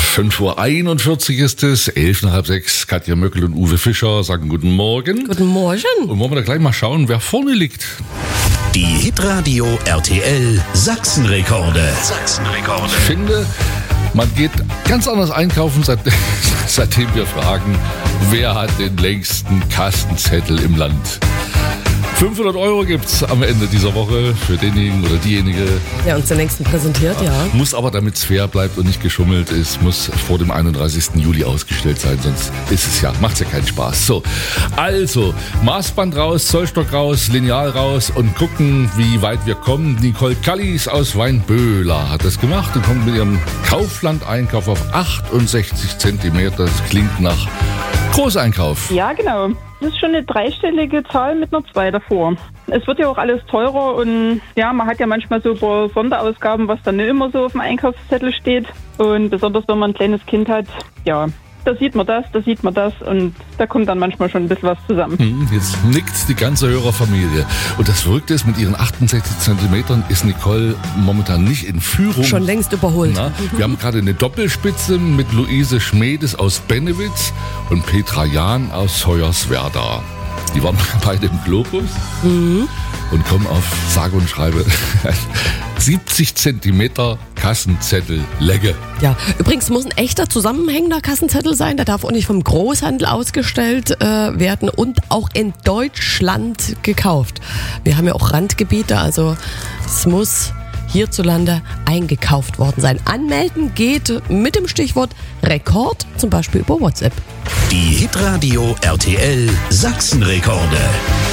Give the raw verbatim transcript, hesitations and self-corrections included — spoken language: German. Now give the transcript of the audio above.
fünf Uhr einundvierzig ist es, elf nach halb sechs. Katja Möckel und Uwe Fischer sagen guten Morgen. Guten Morgen. Und wollen wir da gleich mal schauen, wer vorne liegt. Die Hitradio R T L Sachsenrekorde. Sachsenrekorde. Ich finde, man geht ganz anders einkaufen, seit, seitdem wir fragen, wer hat den längsten Kassenzettel im Land. fünfhundert Euro gibt's am Ende dieser Woche für denjenigen oder diejenige. Der uns den längsten präsentiert, ja. Muss aber, damit es fair bleibt und nicht geschummelt ist, muss vor dem einunddreißigsten Juli ausgestellt sein, sonst ist es ja, macht's ja keinen Spaß. So, also, Maßband raus, Zollstock raus, Lineal raus und gucken, wie weit wir kommen. Nicole Kallis aus Weinböhler hat das gemacht und kommt mit ihrem Kaufland-Einkauf auf achtundsechzig Zentimeter. Das klingt nach Großeinkauf. Ja, genau. Das ist schon eine dreistellige Zahl mit einer zwei davor. Es wird ja auch alles teurer und ja, man hat ja manchmal so ein paar Sonderausgaben, was dann nicht immer so auf dem Einkaufszettel steht. Und besonders wenn man ein kleines Kind hat, ja, da sieht man das, da sieht man das und da kommt dann manchmal schon ein bisschen was zusammen. Jetzt nickt die ganze Hörerfamilie. Und das Verrückte ist, mit ihren achtundsechzig Zentimetern ist Nicole momentan nicht in Führung. Schon längst überholt. Na, wir haben gerade eine Doppelspitze mit Luise Schmedes aus Bennewitz und Petra Jahn aus Hoyerswerda. Die waren beide im Globus mhm. und kommen auf sage und schreibe siebzig Zentimeter Kassenzettel-Legge. Ja, übrigens muss ein echter zusammenhängender Kassenzettel sein. Der darf auch nicht vom Großhandel ausgestellt äh, werden und auch in Deutschland gekauft. Wir haben ja auch Randgebiete, also es muss hierzulande eingekauft worden sein. Anmelden geht mit dem Stichwort Rekord, zum Beispiel über WhatsApp. Die Hitradio R T L Sachsenrekorde.